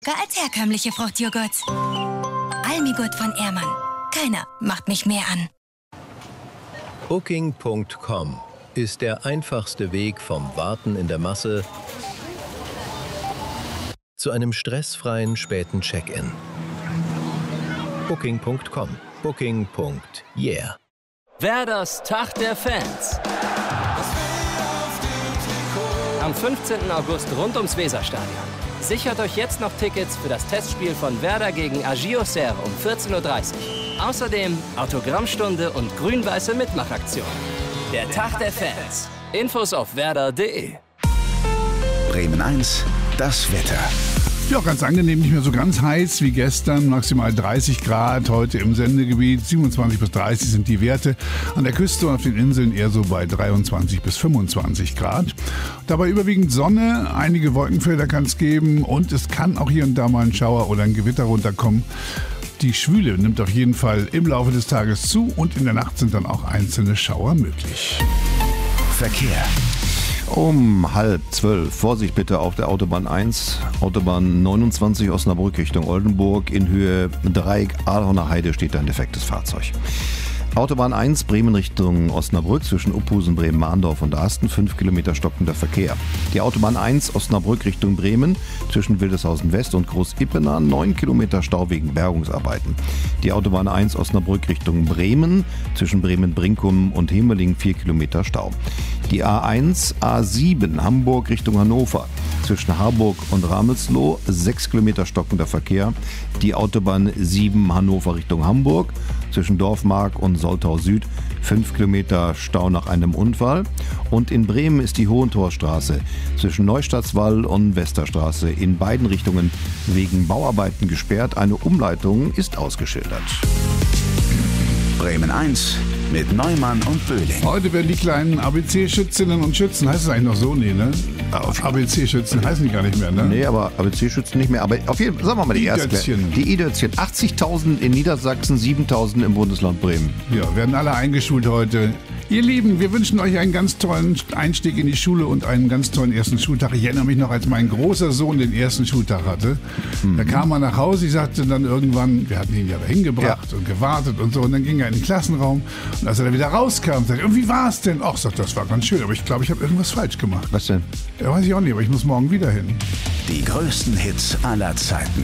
als herkömmliche Fruchtjoghurts. Almigurt von Ehrmann. Keiner macht mich mehr an. Booking.com ist der einfachste Weg vom Warten in der Masse zu einem stressfreien späten Check-in. Booking.com. Booking.yeah. Werders Tag der Fans. Am 15. August rund ums Weserstadion. Sichert euch jetzt noch Tickets für das Testspiel von Werder gegen Agio Serre um 14:30 Uhr. Außerdem Autogrammstunde und grün-weiße Mitmachaktion. Der Tag der Fans. Infos auf werder.de. Bremen 1, das Wetter. Ja, ganz angenehm, nicht mehr so ganz heiß wie gestern, maximal 30 Grad, heute im Sendegebiet, 27 bis 30 sind die Werte, an der Küste und auf den Inseln eher so bei 23 bis 25 Grad. Dabei überwiegend Sonne, einige Wolkenfelder kann es geben und es kann auch hier und da mal ein Schauer oder ein Gewitter runterkommen. Die Schwüle nimmt auf jeden Fall im Laufe des Tages zu und in der Nacht sind dann auch einzelne Schauer möglich. Verkehr. Um 11:30. Vorsicht bitte auf der Autobahn 1, Autobahn 29 Osnabrück Richtung Oldenburg. In Höhe Dreieck Adorner Heide steht ein defektes Fahrzeug. Autobahn 1 Bremen Richtung Osnabrück zwischen Uphusen, Bremen-Mahndorf und Asten, 5 Kilometer stockender Verkehr. Die Autobahn 1 Osnabrück Richtung Bremen zwischen Wildeshausen West und Groß-Ippener, 9 Kilometer Stau wegen Bergungsarbeiten. Die Autobahn 1 Osnabrück Richtung Bremen zwischen Bremen-Brinkum und Hemeling, 4 Kilometer Stau. Die A1 A7 Hamburg Richtung Hannover zwischen Harburg und Ramelsloh, 6 Kilometer stockender Verkehr. Die Autobahn 7 Hannover Richtung Hamburg zwischen Dorfmark und Soltau Süd, 5 Kilometer Stau nach einem Unfall. Und in Bremen ist die Hohentorstraße zwischen Neustadtswall und Westerstraße in beiden Richtungen wegen Bauarbeiten gesperrt. Eine Umleitung ist ausgeschildert. Bremen 1 mit Neumann und Böhling. Heute werden die kleinen ABC-Schützinnen und Schützen, heißt es eigentlich noch so? Nee, ne? ABC-Schützen heißen die gar nicht mehr, ne? Nee, aber ABC-Schützen nicht mehr. Aber auf jeden Fall, sagen wir mal die ersten. Die I-Dötzchen. 80.000 in Niedersachsen, 7.000 im Bundesland Bremen. Ja, werden alle eingeschult heute. Ihr Lieben, wir wünschen euch einen ganz tollen Einstieg in die Schule und einen ganz tollen ersten Schultag. Ich erinnere mich noch, als mein großer Sohn den ersten Schultag hatte. Da kam er nach Hause, ich sagte dann irgendwann, wir hatten ihn ja dahin gebracht und gewartet und so. Und dann ging er in den Klassenraum und als er dann wieder rauskam, sagte er, wie war es denn? Ach, sagt, das war ganz schön, aber ich glaube, ich habe irgendwas falsch gemacht. Was denn? Ja, weiß ich auch nicht, aber ich muss morgen wieder hin. Die größten Hits aller Zeiten.